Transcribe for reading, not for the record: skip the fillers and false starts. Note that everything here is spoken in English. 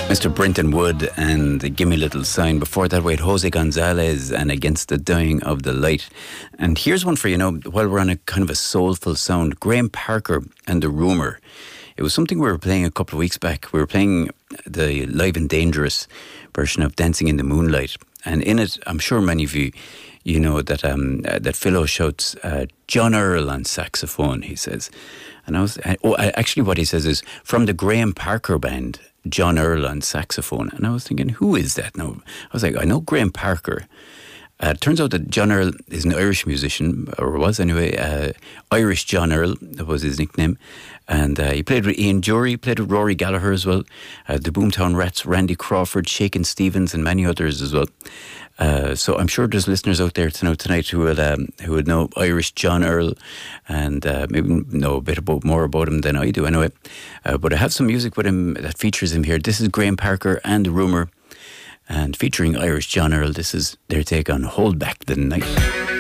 Mr. Brenton Wood and the Gimme Little Sign. Before that, we had Jose Gonzalez and Against the Dying of the Light. And here's one for, while we're on a kind of a soulful sound, Graham Parker and The Rumour. It was something we were playing a couple of weeks back. We were playing the Live and Dangerous version of Dancing in the Moonlight. And in it, I'm sure many of you know that that Philo shouts John Earl on saxophone, he says. And actually what he says is, from the Graham Parker Band, John Earl on saxophone. And I was thinking, who is that now? I was like, I know Graham Parker. It turns out that John Earl is an Irish musician, or was anyway. Irish John Earl, that was his nickname. And he played with Ian Dury, played with Rory Gallagher as well. The Boomtown Rats, Randy Crawford, Shakin' Stevens, and many others as well. So I'm sure there's listeners out there tonight who would know Irish John Earl and maybe know a bit more about him than I do anyway. But I have some music with him that features him here. This is Graham Parker and The Rumour, and featuring Irish John Earl. This is their take on Hold Back the Night.